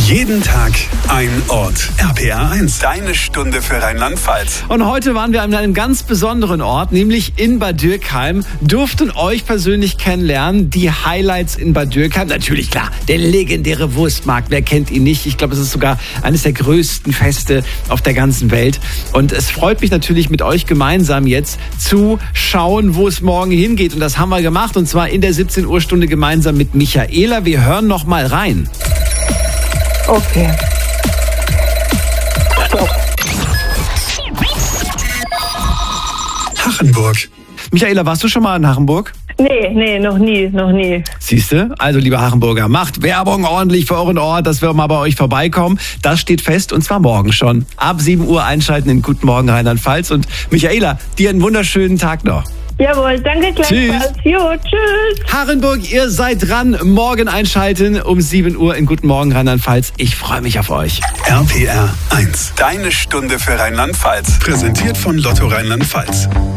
Jeden Tag ein Ort. RPR 1, deine Stunde für Rheinland-Pfalz. Und heute waren wir an einem ganz besonderen Ort, nämlich in Bad Dürkheim. Durften euch persönlich kennenlernen, die Highlights in Bad Dürkheim. Natürlich, klar, der legendäre Wurstmarkt, wer kennt ihn nicht? Ich glaube, es ist sogar eines der größten Feste auf der ganzen Welt. Und es freut mich natürlich, mit euch gemeinsam jetzt zu schauen, wo es morgen hingeht. Und das haben wir gemacht, und zwar in der 17 Uhr Stunde gemeinsam mit Michaela. Wir hören noch mal rein. Okay. Stopp. Hachenburg. Michaela, warst du schon mal in Hachenburg? Nee, noch nie. Siehste, also liebe Hachenburger, macht Werbung ordentlich für euren Ort, dass wir mal bei euch vorbeikommen. Das steht fest, und zwar morgen schon. Ab 7 Uhr einschalten in Guten Morgen Rheinland-Pfalz. Und Michaela, dir einen wunderschönen Tag noch. Jawohl, danke gleichfalls. Jo, tschüss. Hachenburg, ihr seid dran. Morgen einschalten um 7 Uhr in Guten Morgen Rheinland-Pfalz. Ich freue mich auf euch. RPR 1, deine Stunde für Rheinland-Pfalz. Präsentiert von Lotto Rheinland-Pfalz.